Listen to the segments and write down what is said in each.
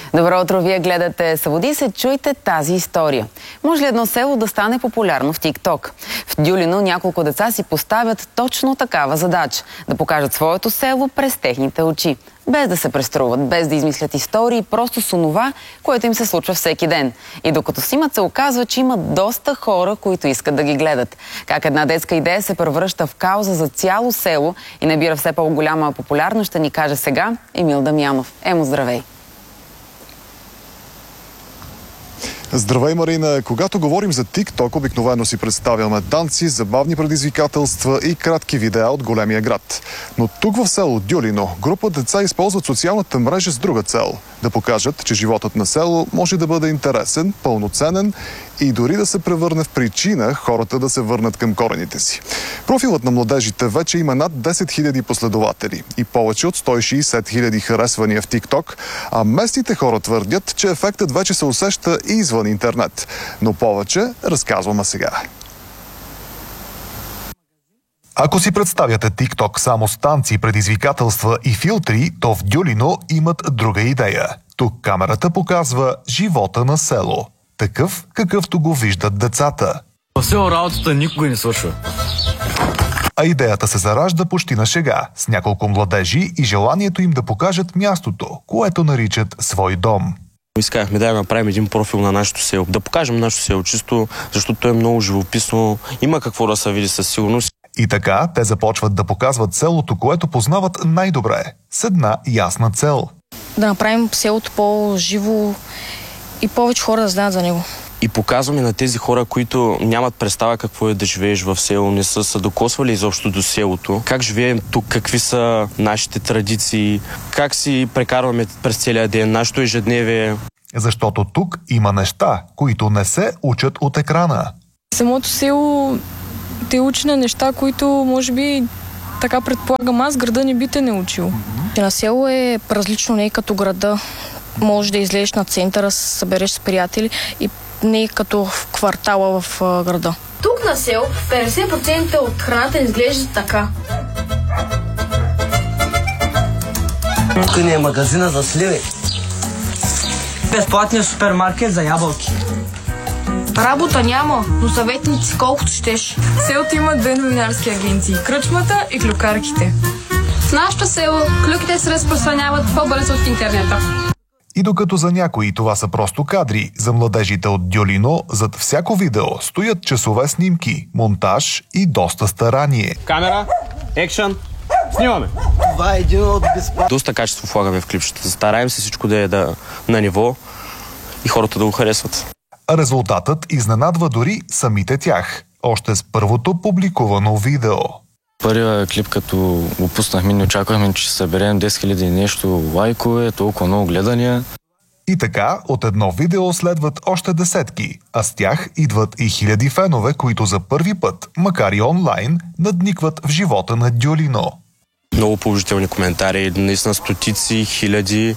Добро утро, вие гледате Събуди се, чуйте тази история. Може ли едно село да стане популярно в TikTok? В Дюлино няколко деца си поставят точно такава задача – да покажат своето село през техните очи. Без да се преструват, без да измислят истории, просто с онова, което им се случва всеки ден. И докато снимат, се оказва, че има доста хора, които искат да ги гледат. Как една детска идея се превръща в кауза за цяло село и набира все по-голяма популярност, ще ни каже сега Емил Дамянов. Емо, здравей! Здравей, Марина! Когато говорим за TikTok, обикновено си представяме танци, забавни предизвикателства и кратки видеа от големия град. Но тук в село Дюлино група деца използват социалната мрежа с друга цел – да покажат, че животът на село може да бъде интересен, пълноценен и дори да се превърне в причина хората да се върнат към корените си. Профилът на младежите вече има над 10 000 последователи и повече от 160 000 харесвания в TikTok, а местните хора твърдят, че ефектът вече се усеща и извън интернет. Но повече разказваме сега. Ако си представяте TikTok само с танци, предизвикателства и филтри, то в Дюлино имат друга идея. Тук камерата показва живота на село. Такъв, какъвто го виждат децата. В село работата никога не свършва. А идеята се заражда почти на шега, с няколко младежи и желанието им да покажат мястото, което наричат свой дом. Искахме да направим един профил на нашето село, да покажем нашето село, чисто защото то е много живописно, има какво да се види със сигурност. И така те започват да показват селото, което познават най-добре, с една ясна цел. Да направим селото по-живо и повече хора да знаят за него. И показваме на тези хора, които нямат представа какво е да живееш в село, не са се докосвали изобщо до селото, как живеем тук, какви са нашите традиции, как си прекарваме през целия ден, нашето ежедневие. Защото тук има неща, които не се учат от екрана. Самото село те учи на неща, които може би така предполагам аз, града не би те не учил. На село е различно, не е като града. Може да излезеш на центъра, събереш с приятели и не е като в квартала в града. Тук на село 50% от храната изглежда така. Тук ни е магазина за сливи. Безплатният супермаркет за ябълки. Работа няма, но съветници колкото щеш. Селото има две новинарски агенции – кръчмата и клюкарките. В нашото село клюките се разпространяват по-бързо от интернета. И докато за някои това са просто кадри, за младежите от Дюлино зад всяко видео стоят часове снимки, монтаж и доста старание. Камера, екшън, снимаме! Това е един от безплатни. Доста качество влагаме в клипчета. Стараем се всичко да е на ниво и хората да го харесват. А резултатът изненадва дори самите тях. Още с първото публикувано видео. Първият клип, като го пуснахме, не очаквахме, че ще съберем 10 000 и нещо лайкове, толкова много гледания. И така, от едно видео следват още десетки, а с тях идват и хиляди фенове, които за първи път, макар и онлайн, надникват в живота на Дюлино. Много положителни коментари, наистина стотици, хиляди.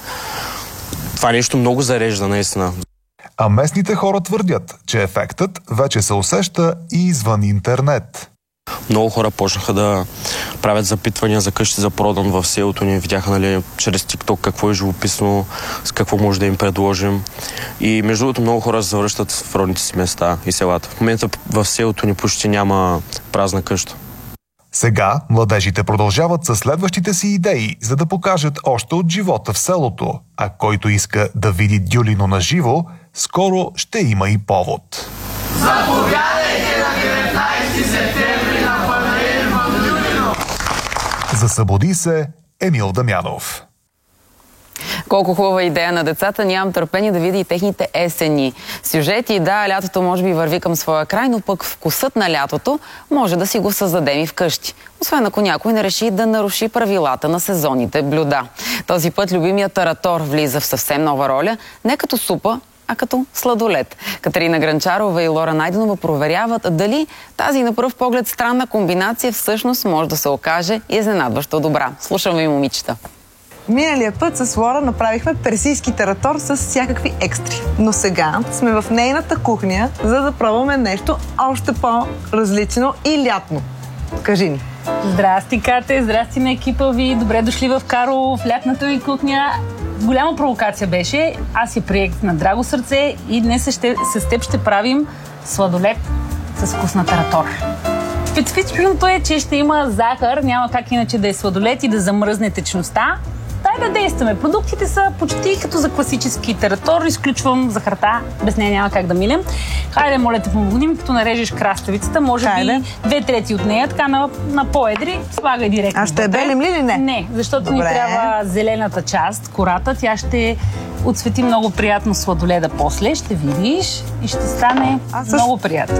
Това нещо много зарежда, наистина. А местните хора твърдят, че ефектът вече се усеща и извън интернет. Много хора почнаха да правят запитвания за къщи за продан в селото ни. Видяха, чрез TikTok какво е живописно, с какво може да им предложим. И между другото много хора се завръщат в родните си места и селата. В момента в селото ни почти няма празна къща. Сега младежите продължават със следващите си идеи, за да покажат още от живота в селото. А който иска да види Дюлино на живо, скоро ще има и повод. Заповядайте на 19 септември на Панелин в Дюлино! За Събуди се, Емил Дамянов. Колко хубава идея на децата, нямам търпение да видя и техните есенни сюжети. Да, лятото може би върви към своя край, но пък вкусът на лятото може да си го създадем и вкъщи. Освен ако някой не реши да наруши правилата на сезонните блюда. Този път любимият таратор влиза в съвсем нова роля, не като супа, а като сладолед. Катерина Гранчарова и Лора Найденова проверяват дали тази на пръв поглед странна комбинация всъщност може да се окаже изненадващо добра. Слушаме ви, момичета. Миналия път с Лора направихме персийски таратор с всякакви екстри. Но сега сме в нейната кухня, за да пробваме нещо още по-различно и лятно. Кажи ни. Здрасти, Кате, здрасти на екипа ви. Добре дошли в Карлово, в лятната ви кухня. голяма провокация беше. Аз я приех на драго сърце и днес с теб ще правим сладолед с вкусна таратор. Специфичното е, че ще има захар, няма как иначе да е сладолед и да замръзне течността. Дай да действаме. Продуктите са почти като за класически таратор. Изключвам захарта, без нея няма как да милем. Хайде, моля те, помогнем, като нарежеш краставицата, може би 2/3 от нея, така на по-едри, слагай директно. А ще белим ли или не? Не, защото ни трябва зелената част, кората. Тя ще отсвети много приятно сладоледа после, ще видиш и ще стане много приятно.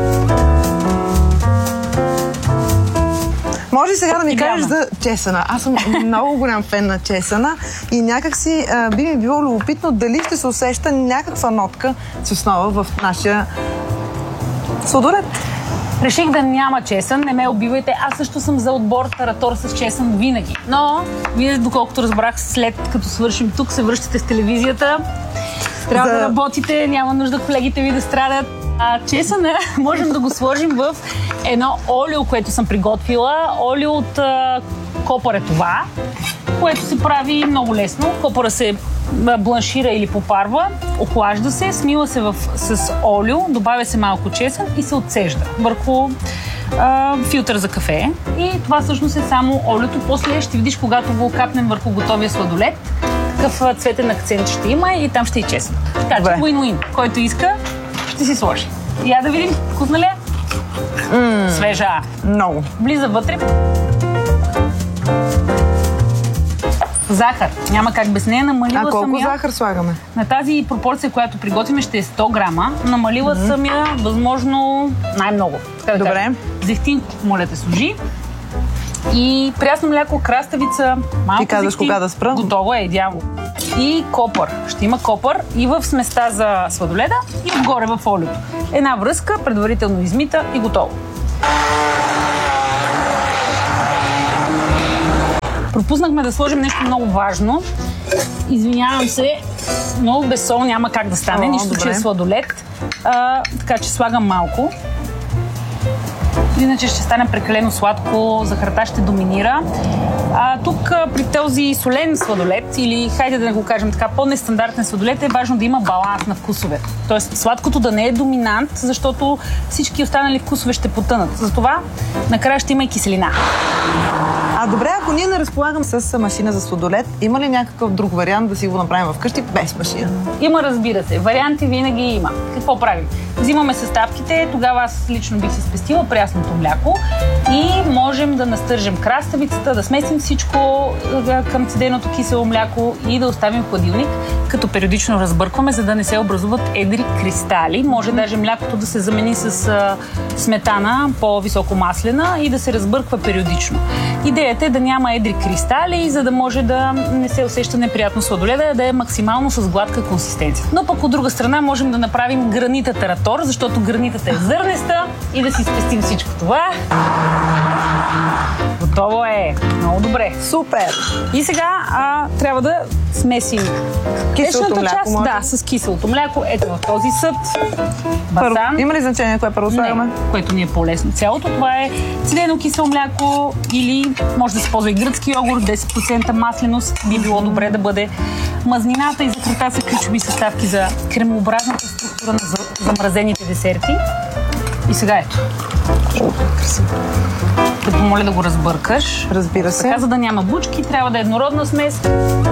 Може ли сега да ми кажеш за чесъна? Аз съм много голям фен на чесъна и някак си би ми било любопитно дали ще се усеща някаква нотка с основа в нашия сладолед. Реших да няма чесън, не ме убивайте. Аз също съм за отбор таратор с чесън винаги. Но, вие, доколкото разбрах, след като свършим тук, се връщате в телевизията. Трябва да работите, няма нужда колегите ви да страдат. Чесъна можем да го сложим в едно олио, което съм приготвила. Олио от копър е това, което се прави много лесно. Копъра се бланшира или попарва, охлажда се, смила се с олио, добавя се малко чесън и се отцежда върху филтър за кафе. И това всъщност е само олиото. После ще видиш, когато го капнем върху готовия сладолед, такъв цветен акцент ще има и там ще е чесън. Така че win-win. Който иска, ще си сложи. Я да видим, вкусна ли е? Свежа. Много. Влиза вътре. Захар. Няма как без нея. Намалила колко съм я. захар слагаме? На тази пропорция, която приготвим, ще е 100 грама. Намалила съм я възможно най-много. Добре. Зехтин, моля те, служи. И прясно мляко, краставица, малко. Ти казваш зехтин. кога да спра? Готово е, идеално. И копър. Ще има копър и в сместа за сладоледа, и отгоре в олиото. Една връзка, предварително измита и готово. Пропуснахме да сложим нещо много важно. Извинявам се, много без сол няма как да стане, нищо, че е сладолед. Така че слагам малко. Иначе ще стане прекалено сладко, захарта ще доминира. Тук при този солен сладолед, или хайде да го кажем така, по-нестандартен сладолед, е важно да има баланс на вкусове. Тоест сладкото да не е доминант, защото всички останали вкусове ще потънат. Затова накрая ще има и киселина. Добре, ако ние не разполагам с машина за сладолед, има ли някакъв друг вариант да си го направим вкъщи без машина? Има, разбира се. Варианти винаги има. Какво правим? Взимаме съставките, тогава аз лично бих си спестила прясното мляко и можем да настържем краставицата, да смесим всичко към цеденото кисело мляко и да оставим в хладилник, като периодично разбъркваме, за да не се образуват едри кристали. Може даже млякото да се замени с сметана, по-високо маслена, и да се разбърква периодично. Идеята е да няма едри кристали, за да може да не се усеща неприятно сладоледа, да е максимално с гладка консистенция. Но пък от друга страна можем да направим гранита таратор, защото гранитата е зърнеста, и да си спестим всичко това. Готово е! Много добре! Супер! И сега трябва да смесим киселото мляко, може? Да, с киселото мляко. Ето в този съд. Басан. Има ли значение кое първо слагаме? Не, което ни е по-лесно. Цялото това е цедено кисело мляко, или може да се ползва и гръцки йогурт, 10% масленост. Би било добре да бъде. Мазнината и захарта са ключови съставки за кремообразната структура на замразените десерти. И сега ето. Красиво. Те помоля да го разбъркаш. Разбира се. Така, за да няма бучки, трябва да е еднородна смес.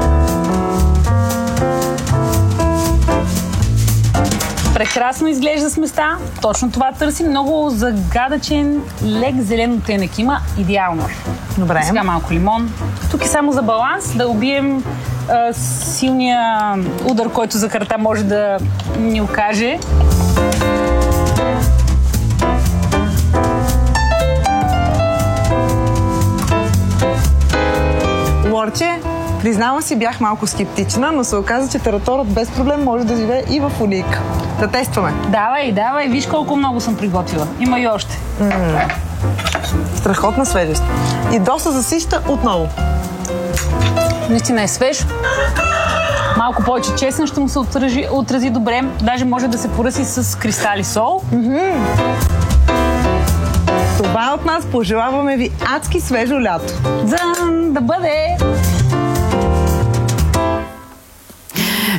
Прекрасно изглежда сместа. Точно това търсим. Много загадъчен, лек зелен оттенък има. Идеално. Добре. Сега малко лимон. Тук е само за баланс, да убием силния удар, който захарта може да ни окаже. Лорче, признавам си, бях малко скептична, но се оказа, че тараторът без проблем може да живее и в олийка. Да тестваме. Давай, виж колко много съм приготвила. Има и още. Страхотна свежест. И доста засища отново. Наистина е свеж. Малко повече чесън ще му се отрази добре. Даже може да се поръси с кристали сол. Това от нас. Пожелаваме ви адски свежо лято. Да бъде!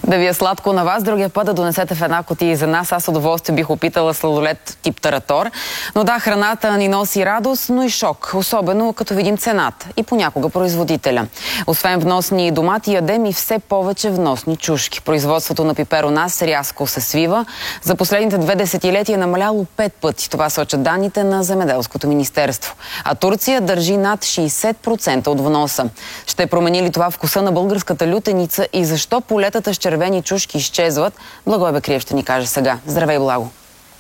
Да ви е сладко на вас, другия път да донесете в една кутия и за нас. Аз с удоволствие бих опитала сладолед тип таратор. Но да, храната ни носи радост, но и шок. Особено като видим цената и понякога производителя. Освен вносни домати, ядем и все повече вносни чушки. Производството на пипер у нас рязко се свива. За последните 2 десетилетия е намаляло 5 пъти. Това сочат данните на Земеделското министерство. А Турция държи над 60% от вноса. Ще промени ли това вкуса на българската лютеница и защо полетата с червени чушки изчезват? Благой Бекриев ще ни каже сега. Здравей, Благо!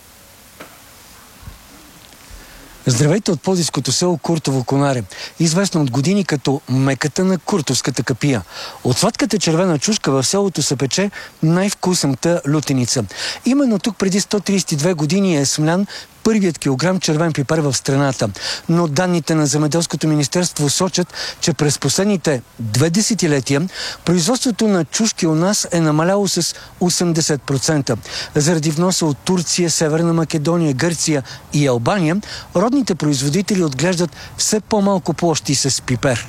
Здравейте от пловдивското село Куртово Конаре, известно от години като меката на куртовската капия. От сладката червена чушка в селото се пече най-вкусната лютеница. Именно тук преди 132 години е смлян първият килограм червен пипер в страната. Но данните на Земеделското министерство сочат, че през последните 2 десетилетия производството на чушки у нас е намаляло с 80%. Заради вноса от Турция, Северна Македония, Гърция и Албания, родните производители отглеждат все по-малко площи с пипер.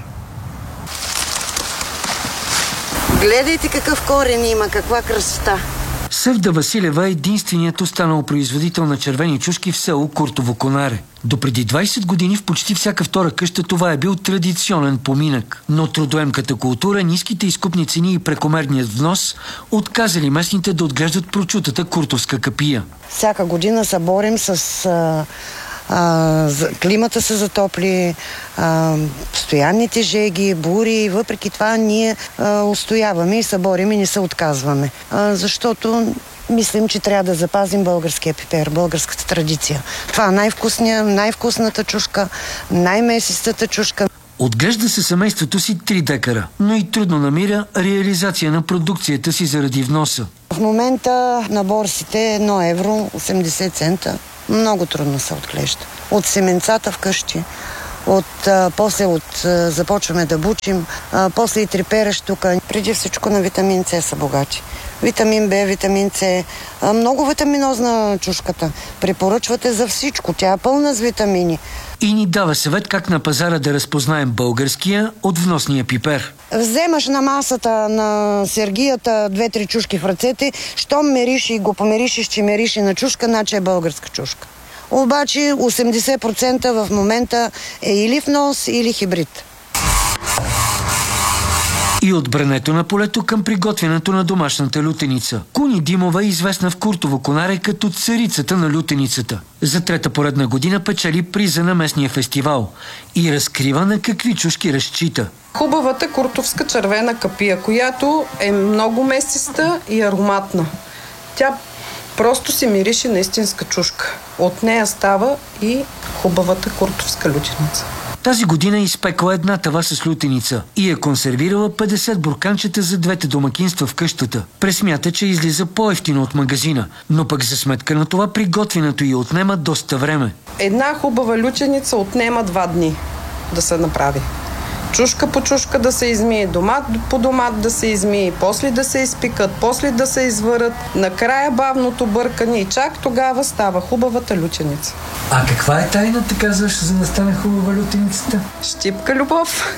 Гледайте какъв корен има, каква красота! Севда Василева е единственият останал производител на червени чушки в село Куртово Конаре. Допреди 20 години в почти всяка втора къща това е бил традиционен поминък. Но трудоемката култура, ниските изкупни цени и прекомерният внос отказали местните да отглеждат прочутата куртовска капия. Всяка година се борим с климата се затопли, постоянните жеги, бури. Въпреки това ние устояваме и се борим и не се отказваме. Защото мислим, че трябва да запазим българския пипер, българската традиция. Това е най-вкусната чушка, най-месистата чушка. Отглежда се семейството си 3 декара, но и трудно намира реализация на продукцията си заради вноса. В момента на борсите 1 евро 80 цента. Много трудно се отглежда. От семенцата вкъщи, после започваме да бучим, после и трепереш тук. Преди всичко на витамин С са богати. Витамин Б, витамин С. Много витаминозна чушката. Препоръчвате за всичко. Тя е пълна с витамини. И ни дава съвет как на пазара да разпознаем българския от вносния пипер. Вземаш на масата на сергията 2-3 чушки в ръцете, щом мериш и го померишиш, че мериши на чушка, значи е българска чушка. Обаче 80% в момента е или внос, или хибрид. И от брането на полето към приготвянето на домашната лютеница. Куни Димова е известна в Куртово Конаре като царицата на лютеницата. За 3-та поредна година печели приза на местния фестивал и разкрива на какви чушки разчита. Хубавата куртовска червена капия, която е много месиста и ароматна. Тя просто си мирише на истинска чушка. От нея става и хубавата куртовска лютеница. Тази година е изпекла една тава с лютеница и е консервирала 50 бурканчета за 2 домакинства в къщата. Пресмята, че излиза по-евтино от магазина, но пък за сметка на това приготвянето й отнема доста време. Една хубава лютеница отнема 2 дни да се направи. Чушка по чушка да се измие, домат по домат да се измие, после да се изпикат, после да се изварят, накрая бавното бъркане и чак тогава става хубавата лютеница. А каква е тайната, казваш, за да стане хубава лютеницата? Щипка любов.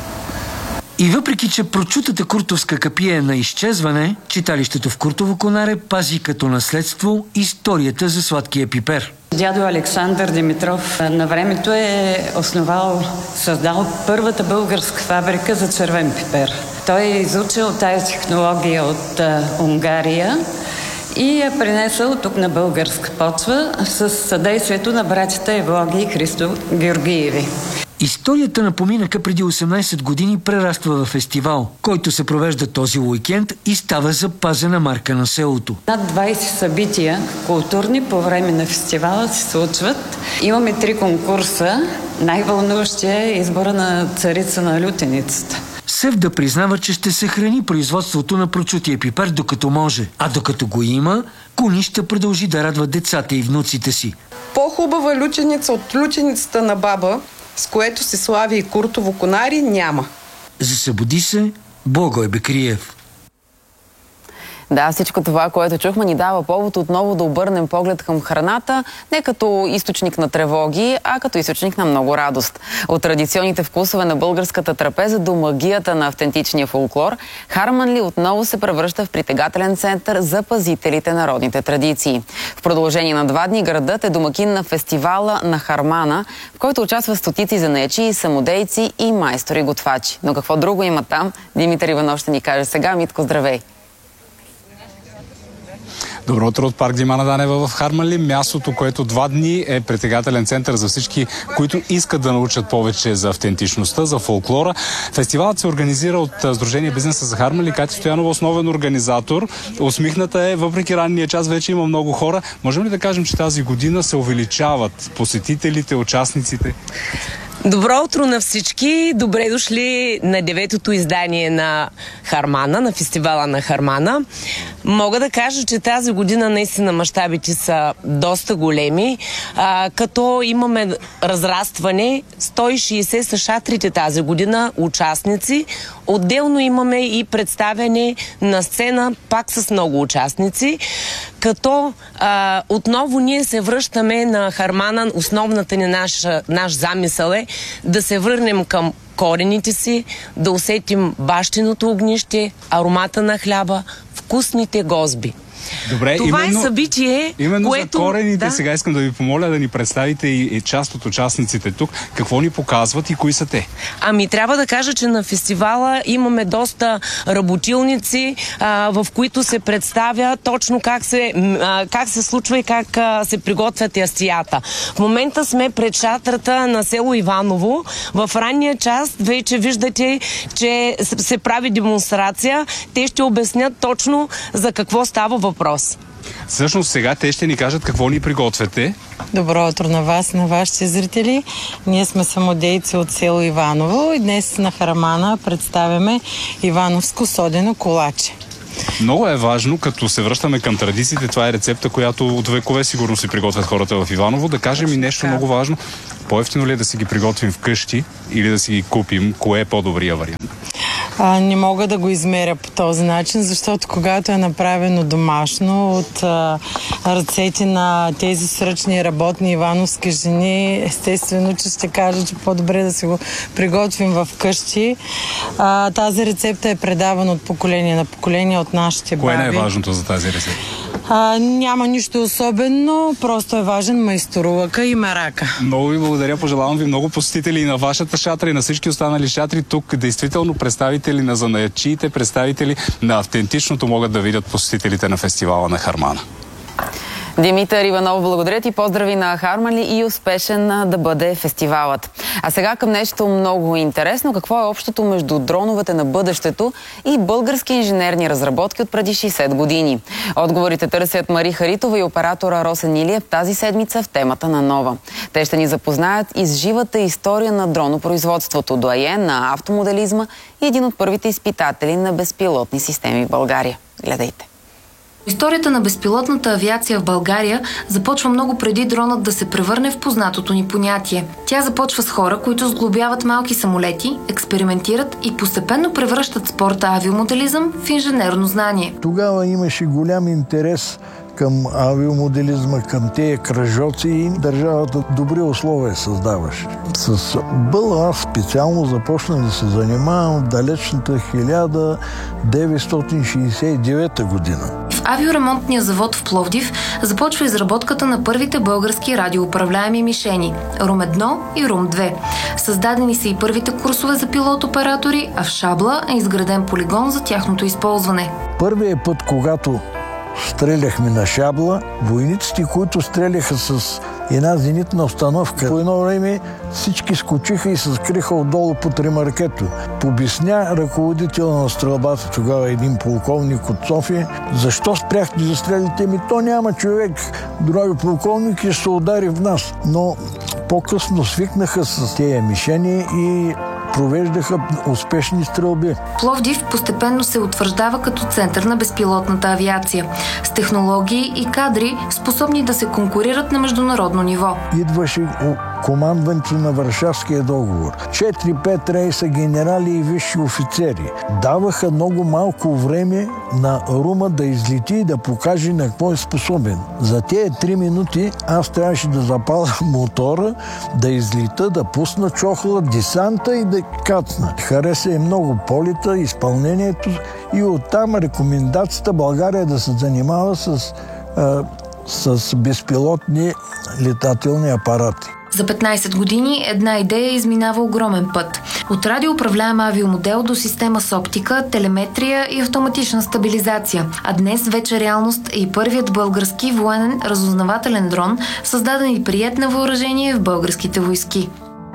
И въпреки, че прочутата куртовска капия е на изчезване, читалището в Куртово Конаре пази като наследство историята за сладкия пипер. Дядо Александър Димитров на времето е създал първата българска фабрика за червен пипер. Той е изучил тая технология от Унгария и е принесъл тук на българска почва с съдействието на братята Евлоги и Христо Георгиеви. Историята на поминъка преди 18 години прераства в фестивал, който се провежда този уикенд и става запазена марка на селото. Над 20 събития културни по време на фестивала се случват. Имаме 3 конкурса. Най-вълнуващия е избора на царица на лютеницата. Севда признава, че ще съхрани производството на прочутия пипер докато може, а докато го има, Куни ще продължи да радва децата и внуците си. По-хубава лютеница от лютеницата на баба, с което се слави и Куртово Конаре, няма. За Събуди се, Благой Бекриев. Да, всичко това, което чухме, ни дава повод отново да обърнем поглед към храната, не като източник на тревоги, а като източник на много радост. От традиционните вкусове на българската трапеза до магията на автентичния фолклор, Харманли отново се превръща в притегателен център за пазителите на родните традиции. В продължение на 2 дни градът е домакин на фестивала на Хармана, в който участват стотици занаятчии, самодейци и майстори-готвачи. Но какво друго има там, Димитър Иванов ще ни каже сега. Митко, здравей! Добро утро от парк Димана Данева в Харманли, мястото, което 2 дни е притегателен център за всички, които искат да научат повече за автентичността, за фолклора. Фестивалът се организира от Сдружение Бизнеса за Харманли. Катя Стоянова, основен организатор. Усмихната е, въпреки ранния час вече има много хора. Можем ли да кажем, че тази година се увеличават посетителите, участниците? Добро утро на всички! Добре дошли на 9-то издание на Хармана, на фестивала на Хармана. Мога да кажа, че тази година наистина мащабите са доста големи, като имаме разрастване. 160 са шатрите тази година, участници. Отделно имаме и представяне на сцена, пак с много участници. Като отново ние се връщаме на Хармана. Основната ни наш замисъл е да се върнем към корените си, да усетим бащиното огнище, аромата на хляба, вкусните гозби. Добре, това е събитие, именно което... за корените сега искам да ви помоля да ни представите и част от участниците тук. Какво ни показват и кои са те? Ами трябва да кажа, че на фестивала имаме доста работилници, в които се представя точно как се случва и как се приготвят ястията. В момента сме пред шатрата на село Иваново. В ранния час вече виждате, че се прави демонстрация. Те ще обяснят точно за какво става въпрос. Всъщност сега те ще ни кажат какво ни приготвяте. Добро утро на вас и на вашите зрители. Ние сме самодейци от село Иваново и днес на Хармана представяме ивановско содено колаче. Много е важно, като се връщаме към традициите, това е рецепта, която от векове сигурно си приготвят хората в Иваново. Да кажем и нещо много важно. По-евтино ли е да си ги приготвим вкъщи или да си ги купим? Кое е по-добрия вариант? Не мога да го измеря по този начин, защото когато е направено домашно от ръцете на тези сръчни работни ивановски жени, естествено, че ще кажа, че по-добре да си го приготвим в къщи. Тази рецепта е предавана от поколение на поколение от нашите баби. Кое е най-важното за тази рецепта? Няма нищо особено, просто е важен майсторлъка и мерака. Много ви благодаря, пожелавам ви много посетители и на вашата шатра и на всички останали шатри. Тук действително представители на занаятчиите, представители на автентичното могат да видят посетителите на фестивала на Хармана. Димитър Иванов, благодаря ти, поздрави на Харманли и успешен да бъде фестивалът. А сега към нещо много интересно. Какво е общото между дроновете на бъдещето и български инженерни разработки от преди 60 години? Отговорите търсят Мари Харитова и оператора Росен Илиев тази седмица в темата на Нова. Те ще ни запознаят и с живата история на дронопроизводството, доайен на автомоделизма и един от първите изпитатели на безпилотни системи в България. Гледайте! Историята на безпилотната авиация в България започва много преди дронът да се превърне в познатото ни понятие. Тя започва с хора, които сглобяват малки самолети, експериментират и постепенно превръщат спорта авиомоделизъм в инженерно знание. Тогава имаше голям интерес към авиомоделизма, към тези кръжоци и държавата добри условия създаваше. С БЛА специално започнах да се занимавам в далечната 1969 година. В авиоремонтния завод в Пловдив започва изработката на първите български радиоуправляеми мишени – Рум-1 и Рум-2. Създадени са и първите курсове за пилот-оператори, а в Шабла е изграден полигон за тяхното използване. Първият път, когато стреляхме на Шабла, войниците, които стреляха с една зенитна установка, по едно време всички скочиха и се скриха отдолу под ремаркето. Обясня ръководителя на стрелбата, тогава един полковник от София, защо спряхте да стрелите? То няма човек, други полковник и ще се удари в нас. Но по-късно свикнаха с тези мишени и провеждаха успешни стрелби. Пловдив постепенно се утвърждава като център на безпилотната авиация, с технологии и кадри, способни да се конкурират на международно ниво. Идваше командването на Варшавския договор. 4-5 рейса генерали и висши офицери. Даваха много малко време на Рума да излети и да покаже на какво е способен. За тези 3 минути аз трябваше да запаля мотора, да излита, да пусна чохла, десанта и да кацна. Хареса е много полета, изпълнението и оттам рекомендацията България да се занимава с безпилотни летателни апарати. За 15 години една идея изминава огромен път. От радиоуправляем авиомодел до система с оптика, телеметрия и автоматична стабилизация. А днес вече реалност е и първият български военен разузнавателен дрон, създаден и приет на въоръжение в българските войски.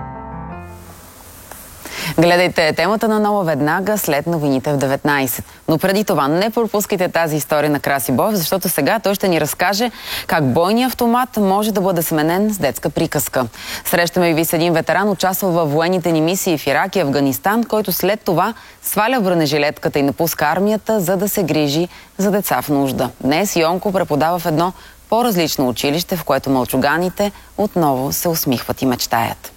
Гледайте темата наново веднага след новините в 19. Но преди това не пропускайте тази история на Краси Боев, защото сега той ще ни разкаже как бойният автомат може да бъде сменен с детска приказка. Срещаме ви с един ветеран, участвал във военните ни мисии в Ирак и Афганистан, който след това сваля бронежилетката и напуска армията, за да се грижи за деца в нужда. Днес Йонко преподава в едно по-различно училище, в което мълчуганите отново се усмихват и мечтаят.